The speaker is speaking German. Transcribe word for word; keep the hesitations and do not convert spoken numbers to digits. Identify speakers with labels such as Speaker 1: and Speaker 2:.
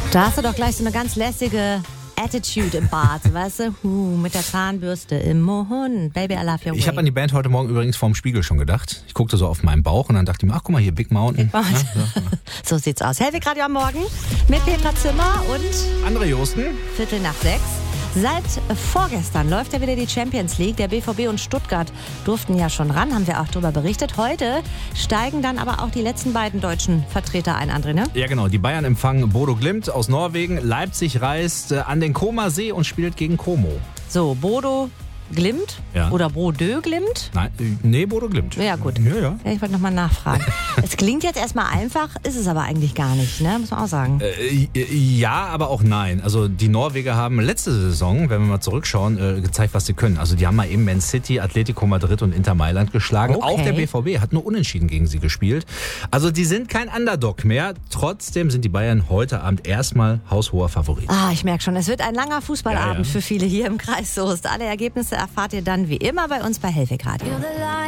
Speaker 1: Da hast du doch gleich so eine ganz lässige Attitude im Bad, weißt du? Huh, mit der Zahnbürste im Mund. Baby, I love your way.
Speaker 2: Ich habe an die Band heute Morgen übrigens vorm Spiegel schon gedacht. Ich guckte so auf meinen Bauch und dann dachte ich mir, ach guck mal hier, Big Mountain.
Speaker 1: Big Mountain. Ja, so. so sieht's aus. Hellwig Radio am Morgen mit Petra Zimmer und
Speaker 2: André Josten.
Speaker 1: Viertel nach sechs. Seit vorgestern läuft ja wieder die Champions League. Der B V B und Stuttgart durften ja schon ran, haben wir auch darüber berichtet. Heute steigen dann aber auch die letzten beiden deutschen Vertreter ein, André, ne?
Speaker 2: Ja genau, die Bayern empfangen Bodo Glimt aus Norwegen. Leipzig reist äh, an den Comer-See und spielt gegen Como.
Speaker 1: So, Bodo Glimt
Speaker 2: Ja.
Speaker 1: oder Bodø Glimt?
Speaker 2: Nein, äh, nee, Bodo Glimt.
Speaker 1: Ja, gut.
Speaker 2: Ja, ja.
Speaker 1: Ja, ich wollte nochmal nachfragen. Es klingt jetzt erstmal einfach, ist es aber eigentlich gar nicht, ne? Muss man auch sagen.
Speaker 2: Äh, ja, aber auch nein. Also die Norweger haben letzte Saison, wenn wir mal zurückschauen, äh, gezeigt, was sie können. Also die haben mal eben Man City, Atletico Madrid und Inter Mailand geschlagen.
Speaker 1: Okay.
Speaker 2: Auch der B V B hat nur unentschieden gegen sie gespielt. Also die sind kein Underdog mehr. Trotzdem sind die Bayern heute Abend erstmal haushoher Favorit.
Speaker 1: Ah, ich merke schon, es wird ein langer Fußballabend
Speaker 2: Ja, ja.
Speaker 1: für viele hier im Kreis Soest. Alle Ergebnisse erfahrt ihr dann wie immer bei uns bei Hellwig Radio.